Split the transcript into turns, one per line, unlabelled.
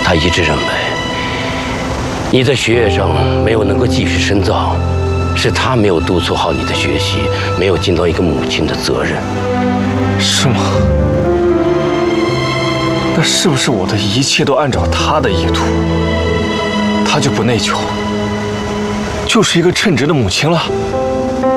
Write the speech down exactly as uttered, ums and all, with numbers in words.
他一致认为，你在学业上没有能够继续深造，是他没有督促好你的学习，没有尽到一个母亲的责任。
是吗？那是不是我的一切都按照他的意图，他就不内疚，就是一个称职的母亲了？